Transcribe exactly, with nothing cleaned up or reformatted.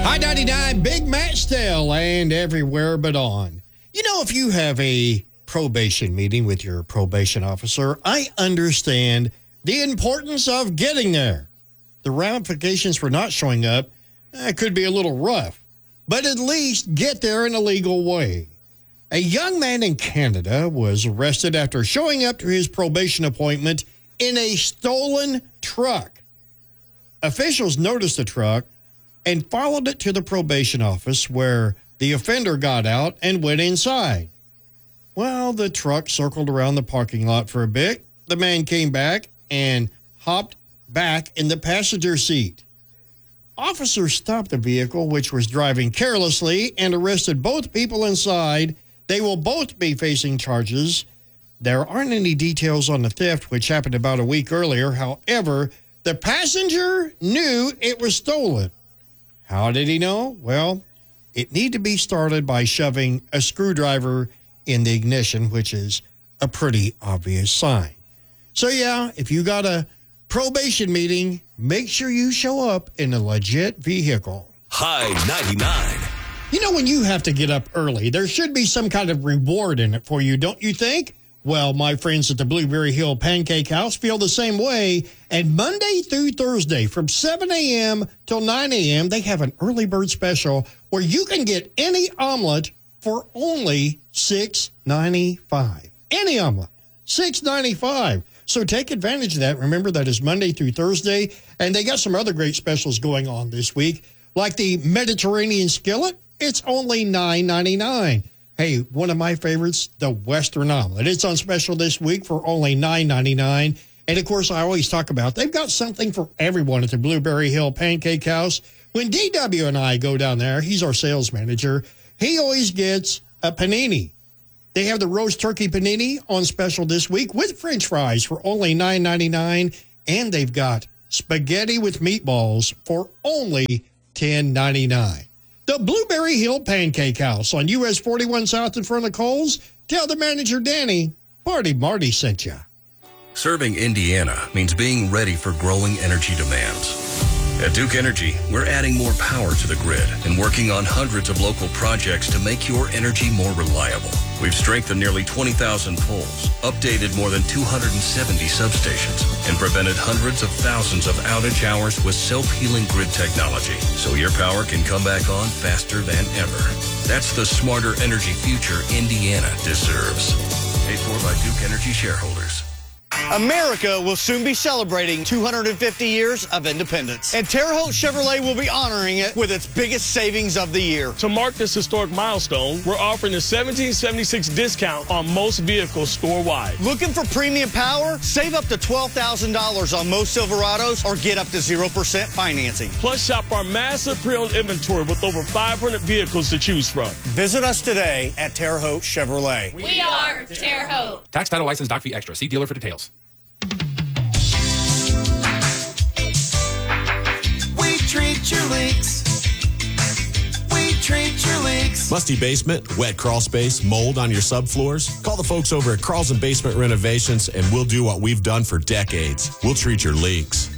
High ninety-nine, Big Matt Stell, and everywhere but on. You know, if you have a probation meeting with your probation officer, I understand the importance of getting there. The ramifications for not showing up eh, could be a little rough, but at least get there in a legal way. A young man in Canada was arrested after showing up to his probation appointment in a stolen truck. Officials noticed the truck and followed it to the probation office, where the offender got out and went inside. Well, the truck circled around the parking lot for a bit. The man came back and hopped back in the passenger seat. Officers stopped the vehicle, which was driving carelessly, and arrested both people inside. They will both be facing charges. There aren't any details on the theft, which happened about a week earlier. However, the passenger knew it was stolen. How did he know? Well, it needed to be started by shoving a screwdriver in the ignition, which is a pretty obvious sign. So, yeah, if you got a probation meeting, make sure you show up in a legit vehicle. High ninety-nine. You know, when you have to get up early, there should be some kind of reward in it for you, don't you think? Well, my friends at the Blueberry Hill Pancake House feel the same way. And Monday through Thursday from seven a.m. till nine a.m., they have an early bird special where you can get any omelet for only six ninety-five. Any omelet, six ninety-five. So take advantage of that. Remember, that is Monday through Thursday. And they got some other great specials going on this week, like the Mediterranean skillet. It's only nine ninety-nine. Hey, one of my favorites, the Western omelet. It's on special this week for only nine ninety-nine. And, of course, I always talk about they've got something for everyone at the Blueberry Hill Pancake House. When D W and I go down there, he's our sales manager, he always gets a panini. They have the roast turkey panini on special this week with French fries for only nine ninety-nine. And they've got spaghetti with meatballs for only ten ninety-nine. The Blueberry Hill Pancake House on U S forty-one South in front of Kohl's. Tell the manager, Danny, Party Marty sent you. Serving Indiana means being ready for growing energy demands. At Duke Energy, we're adding more power to the grid and working on hundreds of local projects to make your energy more reliable. We've strengthened nearly twenty thousand poles, updated more than two hundred seventy substations, and prevented hundreds of thousands of outage hours with self-healing grid technology, so your power can come back on faster than ever. That's the smarter energy future Indiana deserves. Paid for by Duke Energy shareholders. America will soon be celebrating two hundred fifty years of independence, and Terre Haute Chevrolet will be honoring it with its biggest savings of the year. To mark this historic milestone, we're offering a seventeen seventy-six discount on most vehicles store-wide. Looking for premium power? Save up to twelve thousand dollars on most Silverados or get up to zero percent financing. Plus, shop our massive pre-owned inventory with over five hundred vehicles to choose from. Visit us today at Terre Haute Chevrolet. We are Terre Haute. Tax, title, license, doc fee extra. See dealer for details. We treat your leaks. We treat your leaks. Musty basement, wet crawl space, mold on your subfloors? Call the folks over at Carlson Basement Renovations and we'll do what we've done for decades. We'll treat your leaks.